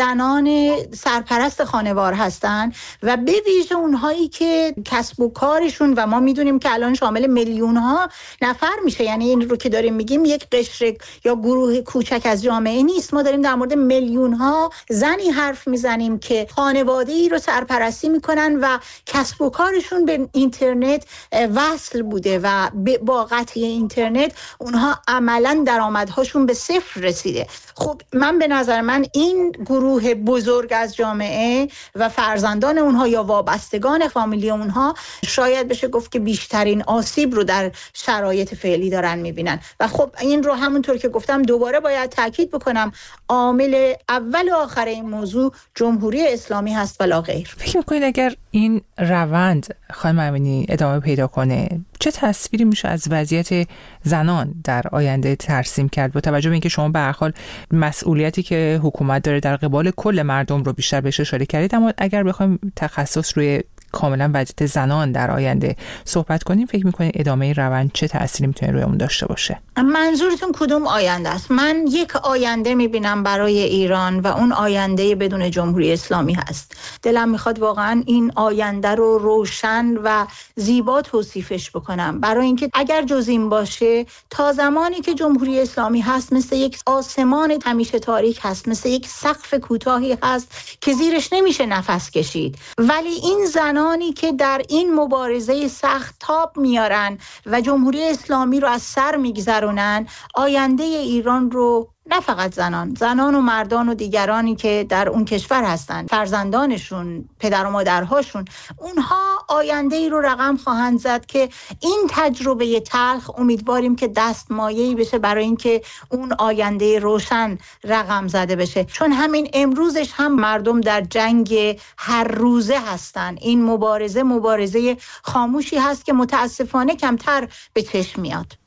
زنان سرپرست خانوار هستن و به ویژه اونهایی که کسب و کارشون، و ما میدونیم که الان شامل میلیون ها نفر میشه، یعنی این رو که داریم میگیم یک قشر یا گروه کوچک از جامعه نیست، ما داریم در مورد میلیون ها زنی حرف میزنیم که خانواده‌ای رو سرپرستی میکنن و کسب و کارشون به اینترنت وصل بوده و با قطع اینترنت اونها عملاً درآمدهاشون به صفر رسیده. خب من به نظر من این گروه بزرگ از جامعه و فرزندان اونها یا وابستگان فامیلی اونها شاید بشه گفت که بیشترین آسیب رو در شرایط فعلی دارن میبینن. و خب این رو همونطور که گفتم دوباره باید تاکید بکنم، عامل اول و آخر این موضوع جمهوری اسلامی هست ولا غیر. فکر میکنید اگر این روند خانم امینی ادامه پیدا کنه، چه تصویری میشه از وضعیت زنان در آینده ترسیم کرد، با توجه به اینکه شما به هر حال مسئولیتی که حکومت داره در قبال کل مردم رو بیشتر بهش اشاره کردید، اما اگر بخوایم تخصص روی کاملا وضعیت زنان در آینده صحبت کنیم، فکر میکنید ادامه روند چه تأثیری میتونه روی اون داشته باشه؟ منظورتون کدوم آینده است؟ من یک آینده میبینم برای ایران و اون آینده بدون جمهوری اسلامی هست. دلم میخواد واقعا این آینده رو روشن و زیبا توصیفش بکنم، برای اینکه اگر جز این باشه، تا زمانی که جمهوری اسلامی هست مثل یک آسمان همیشه تاریک هست، مثل یک سقف کوتاهی هست که زیرش نمیشه نفس کشید. ولی این زنانی که در این مبارزه سخت تاب میارن و جمهوری اسلامی رو از سر میگذرونن، آینده ایران رو نه فقط زنان، زنان و مردان و دیگرانی که در اون کشور هستن، فرزندانشون، پدر و مادرهاشون، اونها آینده ای رو رقم خواهند زد که این تجربه تلخ امیدواریم که دستمایه‌ای بشه برای اینکه اون آینده روشن رقم زده بشه. چون همین امروزش هم مردم در جنگ هر روزه هستن. این مبارزه مبارزه خاموشی هست که متاسفانه کمتر به چشم میاد.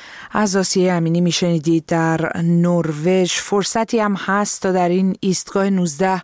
از آسیه امینی میشنیدید. در نروژ فرصتی هم هست تا در این ایستگاه نوزده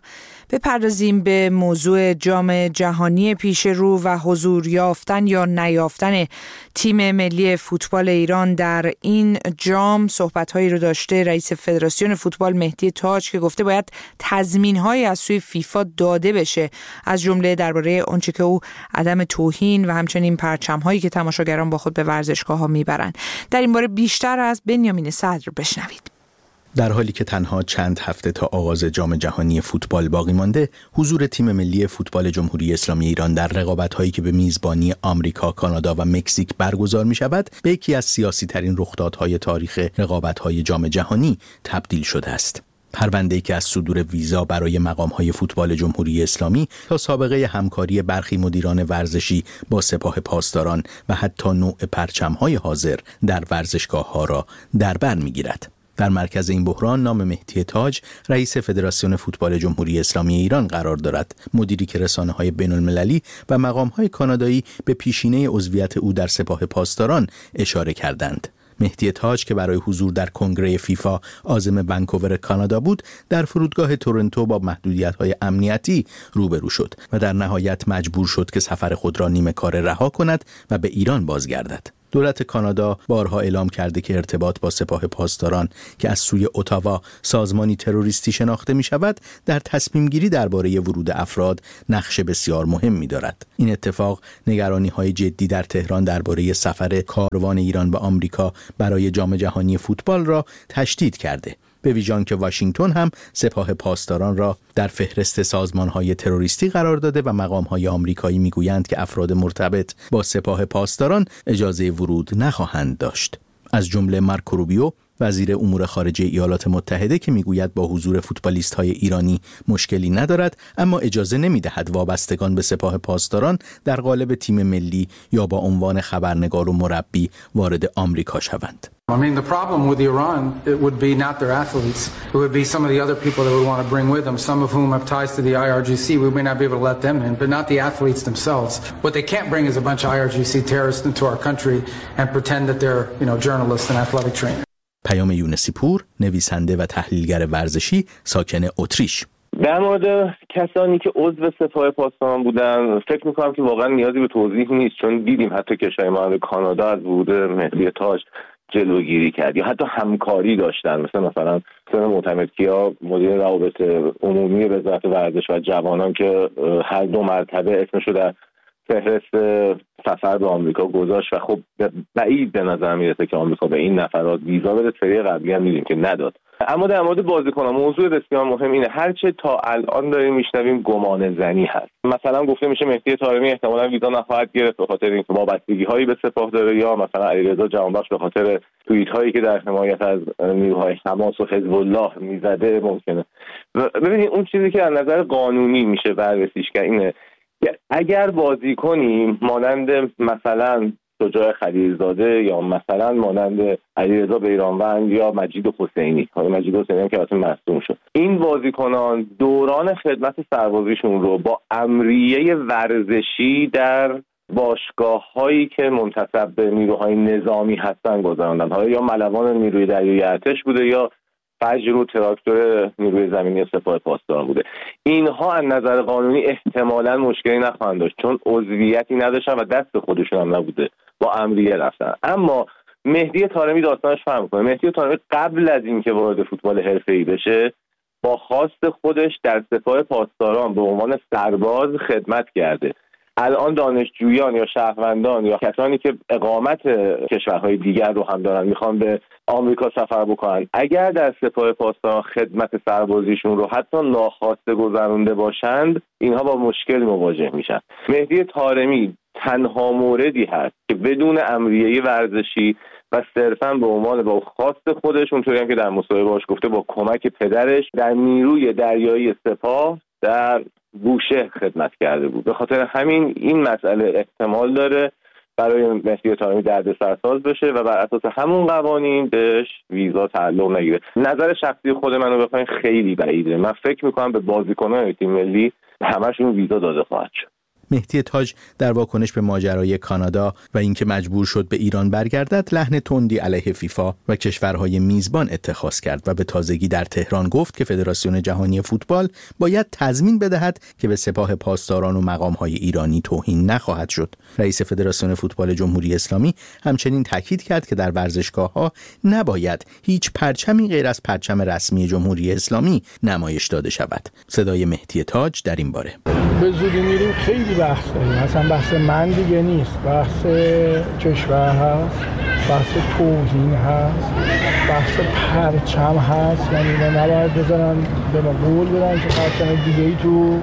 بپردازیم به موضوع جام جهانی پیش رو و حضور یافتن یا نیافتن تیم ملی فوتبال ایران در این جام. صحبت‌هایی رو داشته رئیس فدراسیون فوتبال مهدی تاج که گفته باید تضمین‌هایی از سوی فیفا داده بشه، از جمله درباره آنچه که او عدم توهین و همچنین پرچم‌هایی که تماشاگران با خود به ورزشگاه‌ها میبرند. در این باره بیشتر از بنیامین صدر بشنوید. در حالی که تنها چند هفته تا آغاز جام جهانی فوتبال باقی مانده، حضور تیم ملی فوتبال جمهوری اسلامی ایران در رقابت‌هایی که به میزبانی آمریکا، کانادا و مکزیک برگزار می‌شود، به یکی از سیاسی‌ترین رخدادهای تاریخ رقابت‌های جام جهانی تبدیل شده است. پرونده‌ای که از صدور ویزا برای مقام‌های فوتبال جمهوری اسلامی تا سابقه همکاری برخی مدیران ورزشی با سپاه پاسداران و حتی نوع پرچم‌های حاضر در ورزشگاه‌ها را در بر می‌گیرد. در مرکز این بحران نام مهدی تاج، رئیس فدراسیون فوتبال جمهوری اسلامی ایران قرار دارد، مدیری که رسانه‌های بین‌المللی و مقام‌های کانادایی به پیشینه عضویت او در سپاه پاسداران اشاره کردند. مهدی تاج که برای حضور در کنگره فیفا عازم ونکوور کانادا بود، در فرودگاه تورنتو با محدودیت‌های امنیتی روبرو شد و در نهایت مجبور شد که سفر خود را نیمه کاره رها کند و به ایران بازگردد. دولت کانادا بارها اعلام کرده که ارتباط با سپاه پاسداران که از سوی اتاوا سازمانی تروریستی شناخته می شود، در تصمیم گیری درباره ورود افراد نقش بسیار مهمی دارد. این اتفاق نگرانی های جدی در تهران درباره سفر کاروان ایران به آمریکا برای جام جهانی فوتبال را تشدید کرده، به ویژان که واشنگتن هم سپاه پاسداران را در فهرست سازمان‌های تروریستی قرار داده و مقام‌های آمریکایی می‌گویند که افراد مرتبط با سپاه پاسداران اجازه ورود نخواهند داشت. از جمله مارکو روبیو وزیر امور خارجه ایالات متحده که میگوید با حضور فوتبالیست‌های ایرانی مشکلی ندارد، اما اجازه نمی‌دهد وابستگان به سپاه پاسداران در قالب تیم ملی یا با عنوان خبرنگار و مربی وارد آمریکا شوند. I mean, the problem with Iran, it would be not their athletes. It would be some of the other people that would want to bring with them, some of whom have ties to the I R G C. We may not be able to let them in, but not the athletes themselves. What they can't bring is a bunch of I R G C terrorists into our country and pretend that they're, you know, journalists and athletic trainers. پیام یونسی پور، نویسنده و تحلیلگر ورزشی، ساکن اتریش. در مورد کسانی که عضو سپاه پاسداران بودن، فکر میکنم که واقعا نیازی به توضیح نیست، چون دیدیم حتی کشور مانند کانادا از ورود مهدی تاج جلوگیری کرد یا حتی همکاری داشتن، مثل مثلا سن معتمدکیا مدیر روابط عمومی وزارت ورزش و جوانان که هر دو مرتبه اسمشو در فهرست سفر به آمریکا گذاشت و خب بعید به نظر میرسه که آمریکا به این نفرات ویزا بده. سری قبلی هم میدیم که نداد. اما در مورد بازیکنان موضوع بسیار مهم اینه، هرچه تا الان داریم میشنویم گمان زنی هست. مثلا گفته میشه مهدی طارمی احتمالاً ویزا نخواهد گرفت به خاطر اینکه وابستگی هایی به سپاه داره، یا مثلا علیرضا جهانبخش به خاطر توییت هایی که در حمایت از نیروهای حماس و حزب الله میزده ممکنه. ببینید اون چیزی که از نظر قانونی میشه بررسیش کرد اینه که اگر بازیکنی مانند مثلا شجاع خلیلزاده یا مثلا مانند علیرضا بیرانوند یا مجید حسینی، مجید حسینی هم که اصلا مصدوم شد، این بازیکنان دوران خدمت سربازیشون رو با امریه ورزشی در باشگاه هایی که منتسب به نیروهای نظامی هستن گذراندن، ها یا ملوان نیروی دریایی ارتش بوده یا فجر و تراکتور نیروی زمینی سپاه پاسداران بوده. اینها از نظر قانونی احتمالاً مشکلی نخواهند داشت، چون عضویتی نداشتن و دست خودشون هم نبوده، با امریه رفتن. اما مهدی طارمی داستانش فرق می‌کنه. مهدی طارمی قبل از اینکه وارد فوتبال حرفه‌ای بشه با خواست خودش در سپاه پاسداران به عنوان سرباز خدمت کرده. الان دانشجویان یا شهروندان یا کسانی که اقامت کشورهای دیگر رو هم دارن میخوان به آمریکا سفر بکنن، اگر در سپاه پاسداران خدمت سربازیشون رو حتی ناخواسته گذرونده باشند، اینها با مشکل مواجه میشن. مهدی طارمی تنها موردی هست که بدون امریه ورزشی و صرفاً به عنوان با خواست خودش، اونطوری هم که در مصاحبه باش گفته با کمک پدرش، در نیروی دریایی سپاه در بوشهر خدمت کرده بود. به خاطر همین این مسئله احتمال داره برای مهدی طارمی دردسرساز بشه و بر اساس همون قوانین بهش ویزا تعلق نگیره. نظر شخصی خود منو بخواین خیلی بعیده. من فکر میکنم به بازیکنان تیم ملی همشون ویزا داده خواهد شد. مهدی تاج در واکنش به ماجرای کانادا و اینکه مجبور شد به ایران برگردد، لحن تندی علیه فیفا و کشورهای میزبان اتخاذ کرد و به تازگی در تهران گفت که فدراسیون جهانی فوتبال باید تضمین بدهد که به سپاه پاسداران و مقامهای ایرانی توهین نخواهد شد. رئیس فدراسیون فوتبال جمهوری اسلامی همچنین تاکید کرد که در ورزشگاه‌ها نباید هیچ پرچمی غیر از پرچم رسمی جمهوری اسلامی نمایش داده شود. صدای مهدی تاج در این باره: به زودی میریم خیلی بحث داریم، مثلا بحث من دیگه نیست، بحث کشور هست، بحث توهین هست، بحث پرچم هست. یعنی نباید بذارن به ما قول بدن که پرچم دیگه ای تو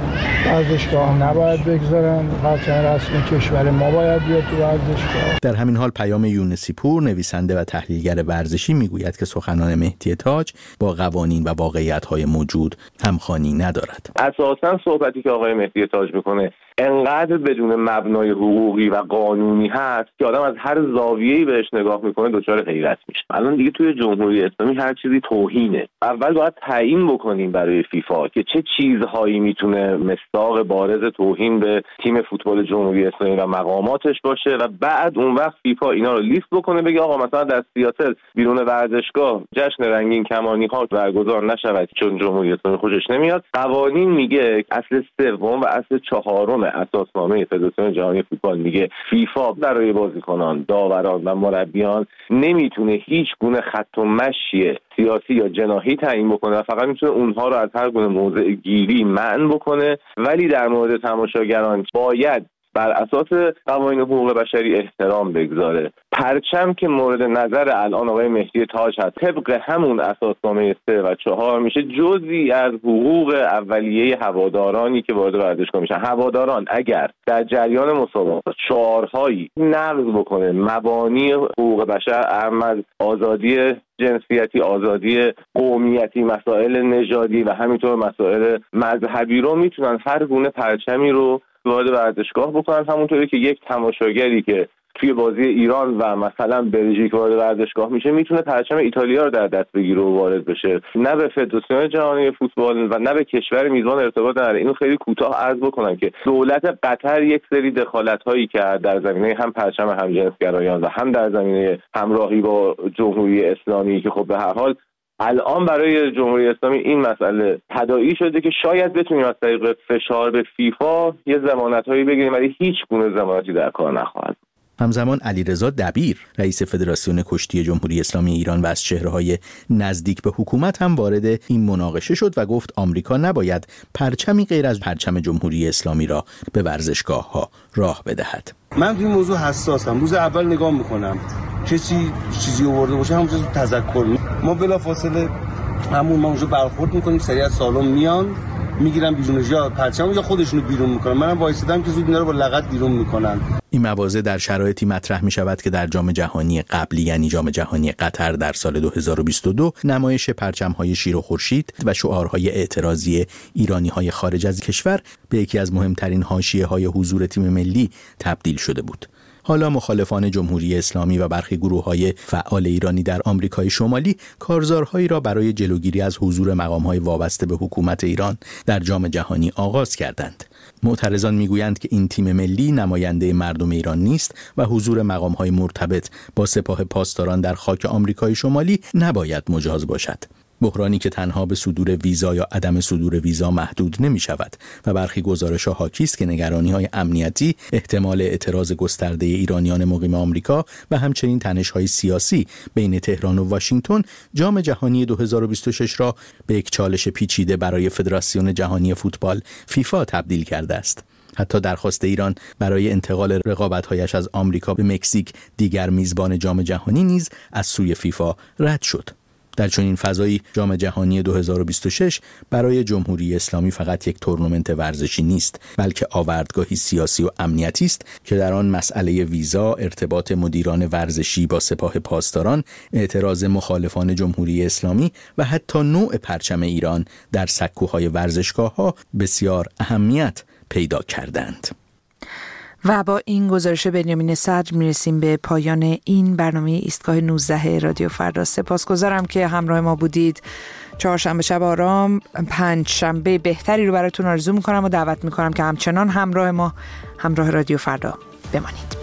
ورزشگاه نباید بگذارن، پرچم رسمی کشور ما باید بیاد تو ورزشگاه. در همین حال پیام یونسی پور، نویسنده و تحلیلگر ورزشی، میگوید که سخنان مهدی تاج با قوانین و واقعیت‌های موجود همخوانی ندارد. اساساً صحبتی که آقای مهدی تاج میکنه انقدر بدون مبنای حقوقی و قانونی هست که آدم از هر زاویه‌ای بهش نگاه میکنه دچار حیرت میشه. الان دیگه توی جمهوری اسلامی هر چیزی توهینه. اول باید تعیین بکنیم برای فیفا که چه چیزهایی میتونه مصداق بارز توهین به تیم فوتبال جمهوری اسلامی و مقاماتش باشه و بعد اون وقت فیفا اینا رو لیست بکنه، بگه آقا مثلا در سیاتل بیرون ورزشگاه جشن رنگین کمانی ها برگزار نشود چون جمهوری اسلامی خوشش نمیاد. قوانین میگه اصل سوم و اصل چهارم اساسنامه فدراسیون جهانی فوتبال میگه فیفا برای بازیکنان، داوران و مربیان نمیتونه هیچ گونه خط و مشی سیاسی یا جناحی تعیین بکنه و فقط میتونه اونها رو از هر گونه موضع گیری منع بکنه، ولی در مورد تماشاگران باید بر اساس قوانین حقوق بشری احترام بگذاره. پرچم که مورد نظر الان آقای مهدی تاج هست طبق همون اساسنامه سه و چهار میشه جزئی از حقوق اولیه هوادارانی که وارد ورزشگاه میشن. هواداران اگر در جریان مسابقات شعارهایی نقض بکنه مبانی حقوق بشر، اهم از آزادی جنسیتی، آزادی قومیتی، مسائل نژادی و همینطور مسائل مذهبی رو، میتونن هر گونه پرچمی رو وارد ورزشگاه بکنن. همونطوری که یک تماشاگری که توی بازی ایران و مثلا بلژیک وارد ورزشگاه میشه میتونه پرچم ایتالیا رو در دست بگیره و وارد بشه. نه به فدراسیون جهانی فوتبال و نه به کشور میزبان ارتباط نداره. اینو خیلی کوتاه عرض بکنم که دولت قطر یک سری دخالت‌هایی کرد در زمینه هم پرچم همجنسگرایان و هم در زمینه همراهی با جمهوری اسلامی که خب به هر حال الان برای جمهوری اسلامی این مسئله تداعی شده که شاید بتونیم از طریق فشار به فیفا یه ضمانت‌هایی بگیریم، ولی هیچ گونه ضمانتی در کار نخواهد. همزمان علیرضا دبیر، رئیس فدراسیون کشتی جمهوری اسلامی ایران و از چهره‌های نزدیک به حکومت هم وارد این مناقشه شد و گفت آمریکا نباید پرچمی غیر از پرچم جمهوری اسلامی را به ورزشگاه‌ها راه بدهد. من توی این موضوع حساسم. روز اول نگاه میکنم کسی چیزی آورده باشه همونجا تذکر می... ما بلافاصله همون ما اونجا برخورد میکنیم، سریع از سالن میان میگیرن بیرونش، یا پرچم یا خودشونو بیرون میکنن. منم وایسادم که زود اینا رو با لغت بیرون میکنن. این مواضع در شرایطی مطرح می شود که در جام جهانی قبلی، یعنی جام جهانی قطر در سال دو هزار و بیست و دو، نمایش پرچم‌های شیر و خورشید و شعارهای اعتراضی ایرانی‌های خارج از کشور به یکی از مهمترین حاشیه‌های حضور تیم ملی تبدیل شده بود. حالا مخالفان جمهوری اسلامی و برخی گروه‌های فعال ایرانی در آمریکای شمالی کارزارهایی را برای جلوگیری از حضور مقام‌های وابسته به حکومت ایران در جام جهانی آغاز کردند. معترضان میگویند که این تیم ملی نماینده مردم ایران نیست و حضور مقام‌های مرتبط با سپاه پاسداران در خاک آمریکای شمالی نباید مجاز باشد. بحرانی که تنها به صدور ویزا یا عدم صدور ویزا محدود نمی شود و برخی گزارش‌ها حاکی است که نگرانی‌های امنیتی، احتمال اعتراض گسترده ایرانیان مقیم آمریکا و همچنین تنش‌های سیاسی بین تهران و واشنگتن جام جهانی دو هزار و بیست و شش را به یک چالش پیچیده برای فدراسیون جهانی فوتبال فیفا تبدیل کرده است. حتی درخواست ایران برای انتقال رقابت‌هایش از آمریکا به مکزیک، دیگر میزبان جام جهانی، نیز از سوی فیفا رد شد. در چنین فضایی جام جهانی دو هزار و بیست و شش برای جمهوری اسلامی فقط یک تورنمنت ورزشی نیست، بلکه آوردگاهی سیاسی و امنیتی است که در آن مسئله ویزا، ارتباط مدیران ورزشی با سپاه پاسداران، اعتراض مخالفان جمهوری اسلامی و حتی نوع پرچم ایران در سکوهای ورزشگاه‌ها بسیار اهمیت پیدا کردند. و با این گزارش بنیامین صدر میرسیم به پایان این برنامه ایستگاه نوزده رادیو فردا. سپاسگزارم که همراه ما بودید. چهارشنبه شب آرام، پنج شنبه بهتری رو براتون آرزو میکنم و دعوت میکنم که همچنان همراه ما، همراه رادیو فردا بمانید.